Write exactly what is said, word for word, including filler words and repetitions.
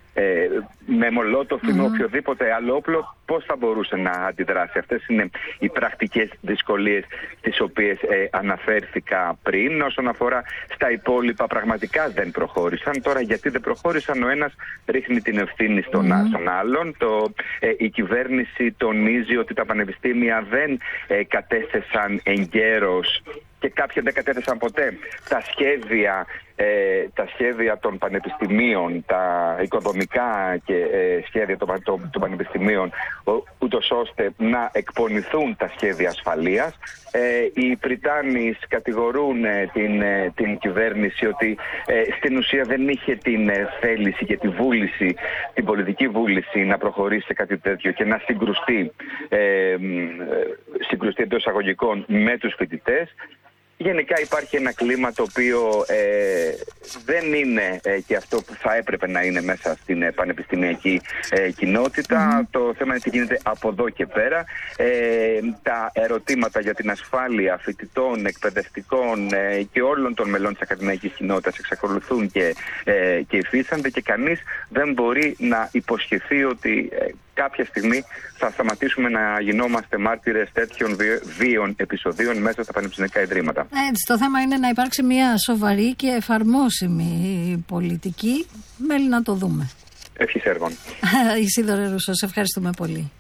ε, με μολότοφ ή με οποιοδήποτε άλλο όπλο, πώς θα μπορούσε να αντιδράσει. Αυτές είναι οι πρακτικές δυσκολίες τις οποίες ε, αναφέρθηκα πριν. Όσον αφορά στα υπόλοιπα, πραγματικά δεν προχώρησαν. Τώρα γιατί δεν προχώρησαν, ο ένας ρίχνει την ευθύνη στον, mm. στον άλλον. Το, ε, η κυβέρνηση τονίζει ότι τα πανεπιστήμια δεν ε, κατέθεσαν εγκαίρως και κάποιοι δεν κατέθεσαν ποτέ τα σχέδια, ε, τα σχέδια των πανεπιστημίων, τα οικοδομικά και ε, σχέδια των, των, των πανεπιστημίων, ούτως ώστε να εκπονηθούν τα σχέδια ασφαλείας. Ε, οι Πριτάνης κατηγορούν ε, την, ε, την κυβέρνηση ότι ε, στην ουσία δεν είχε την ε, θέληση και τη βούληση, την πολιτική βούληση να προχωρήσει σε κάτι τέτοιο και να συγκρουστεί, ε, ε, συγκρουστεί εντός εισαγωγικών με τους φοιτητές. Γενικά υπάρχει ένα κλίμα το οποίο ε, δεν είναι ε, και αυτό που θα έπρεπε να είναι μέσα στην ε, πανεπιστημιακή ε, κοινότητα. Mm-hmm. Το θέμα είναι τι γίνεται από εδώ και πέρα. Ε, τα ερωτήματα για την ασφάλεια φοιτητών, εκπαιδευτικών ε, και όλων των μελών της ακαδημαϊκής κοινότητας εξακολουθούν και, ε, και υφίστανται και κανείς δεν μπορεί να υποσχεθεί ότι ε, κάποια στιγμή θα σταματήσουμε να γινόμαστε μάρτυρες τέτοιων βίων επεισοδίων μέσα στα πανεπιστημιακά ιδρύματα. Έτσι, το θέμα είναι να υπάρξει μια σοβαρή και εφαρμόσιμη πολιτική. Μέλη να το δούμε. Ευχής έργων. Ισίδωρε Ρούσο, σε ευχαριστούμε πολύ.